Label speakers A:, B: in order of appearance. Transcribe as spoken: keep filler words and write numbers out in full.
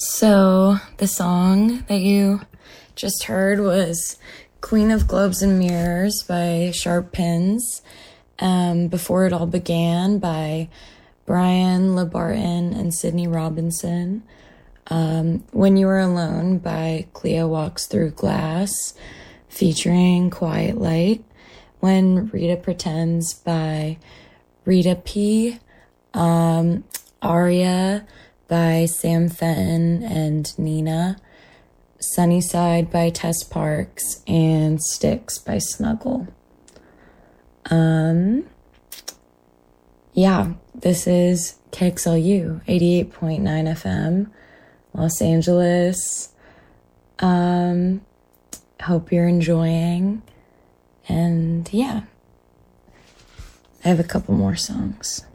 A: So the song that you just heard was Queen of Globes and Mirrors by Sharp Pins. Um, Before It All Began by Brian LeBarton and Sydney Robinson. Um, When You Were Alone by Cleo Walks Through Glass, featuring Quiet Light. When Rita Pretends by Rita P. Um, Aria by Sam Fenton and Nina. Sunnyside by Tess Parks, and Sticks by Snuggle. Um, yeah, this is K X L U eighty-eight point nine F M, Los Angeles. Um, hope you're enjoying. And yeah, I have a couple more songs.